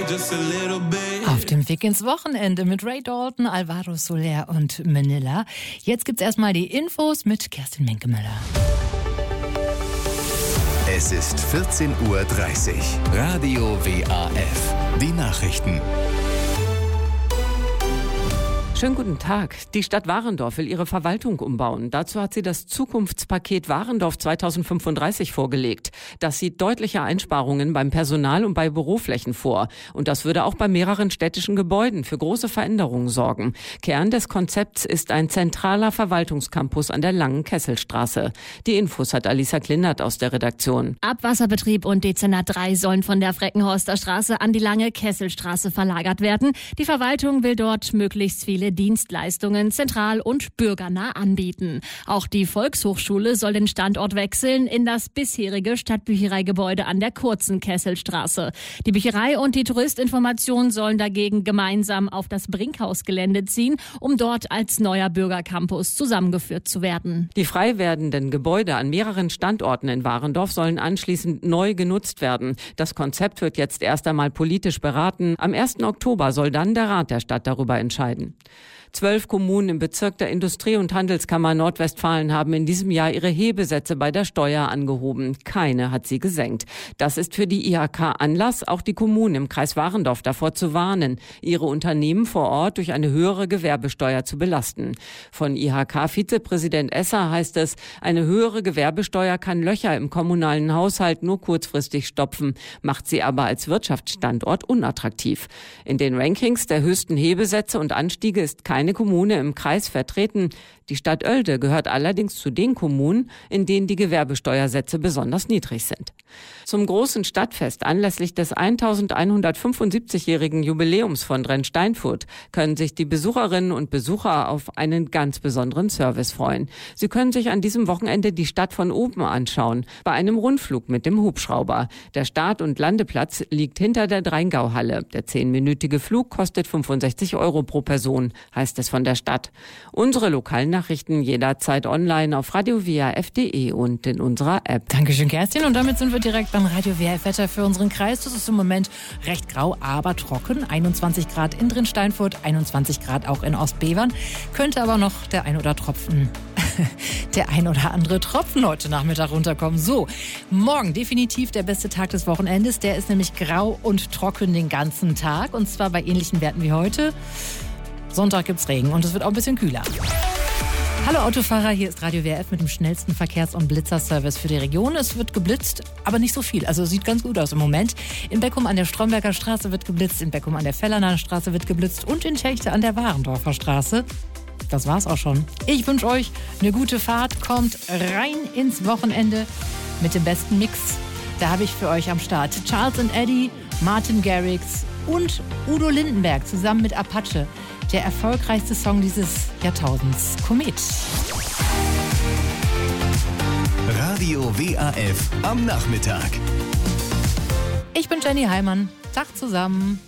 just a little bit. Auf dem Weg ins Wochenende mit Ray Dalton, Alvaro Soler und Manila. Jetzt gibt's erstmal die Infos mit Kerstin Menkemöller. Es ist 14:30 Uhr. Radio WAF. Die Nachrichten. Schönen guten Tag. Die Stadt Warendorf will ihre Verwaltung umbauen. Dazu hat sie das Zukunftspaket Warendorf 2035 vorgelegt. Das sieht deutliche Einsparungen beim Personal und bei Büroflächen vor. Und das würde auch bei mehreren städtischen Gebäuden für große Veränderungen sorgen. Kern des Konzepts ist ein zentraler Verwaltungscampus an der Langen Kesselstraße. Die Infos hat Alisa Klindert aus der Redaktion. Abwasserbetrieb und Dezernat 3 sollen von der Freckenhorster Straße an die Lange Kesselstraße verlagert werden. Die Verwaltung will dort möglichst viele Dienstleistungen zentral und bürgernah anbieten. Auch die Volkshochschule soll den Standort wechseln in das bisherige Stadtbüchereigebäude an der kurzen Kesselstraße. Die Bücherei und die Touristinformation sollen dagegen gemeinsam auf das Brinkhausgelände ziehen, um dort als neuer Bürgercampus zusammengeführt zu werden. Die frei werdenden Gebäude an mehreren Standorten in Warendorf sollen anschließend neu genutzt werden. Das Konzept wird jetzt erst einmal politisch beraten. Am 1. Oktober soll dann der Rat der Stadt darüber entscheiden. 12 Kommunen im Bezirk der Industrie- und Handelskammer Nordwestfalen haben in diesem Jahr ihre Hebesätze bei der Steuer angehoben. Keine hat sie gesenkt. Das ist für die IHK Anlass, auch die Kommunen im Kreis Warendorf davor zu warnen, ihre Unternehmen vor Ort durch eine höhere Gewerbesteuer zu belasten. Von IHK-Vizepräsident Esser heißt es, eine höhere Gewerbesteuer kann Löcher im kommunalen Haushalt nur kurzfristig stopfen, macht sie aber als Wirtschaftsstandort unattraktiv. In den Rankings der höchsten Hebesätze und Anstiege ist keine Kommune im Kreis vertreten. Die Stadt Oelde gehört allerdings zu den Kommunen, in denen die Gewerbesteuersätze besonders niedrig sind. Zum großen Stadtfest anlässlich des 1175-jährigen Jubiläums von Drensteinfurt können sich die Besucherinnen und Besucher auf einen ganz besonderen Service freuen. Sie können sich an diesem Wochenende die Stadt von oben anschauen, bei einem Rundflug mit dem Hubschrauber. Der Start- und Landeplatz liegt hinter der Dreingauhalle. Der 10-minütige Flug kostet 65 € pro Person, heißt es von der Stadt. Unsere lokalen Nachrichten jederzeit online auf radiowaf.de und in unserer App. Dankeschön, Kerstin. Und damit sind wir direkt beim Radio WAF-Wetter für unseren Kreis. Das ist im Moment recht grau, aber trocken. 21 Grad in Drensteinfurt, 21 Grad auch in Ostbevern. Könnte aber noch der ein oder andere Tropfen heute Nachmittag runterkommen. So, morgen definitiv der beste Tag des Wochenendes. Der ist nämlich grau und trocken den ganzen Tag. Und zwar bei ähnlichen Werten wie heute. Sonntag gibt's Regen und es wird auch ein bisschen kühler. Hallo Autofahrer, hier ist Radio WAF mit dem schnellsten Verkehrs- und Blitzerservice für die Region. Es wird geblitzt, aber nicht so viel. Also sieht ganz gut aus im Moment. In Beckum an der Stromberger Straße wird geblitzt, in Beckum an der Fellerner Straße wird geblitzt und in Techte an der Warendorfer Straße. Das war's auch schon. Ich wünsche euch eine gute Fahrt. Kommt rein ins Wochenende mit dem besten Mix. Da habe ich für euch am Start Charles and Eddie, Martin Garrix und Udo Lindenberg zusammen mit Apache. Der erfolgreichste Song dieses Jahrtausends, Komet. Radio WAF am Nachmittag. Ich bin Jenny Heimann. Tag zusammen.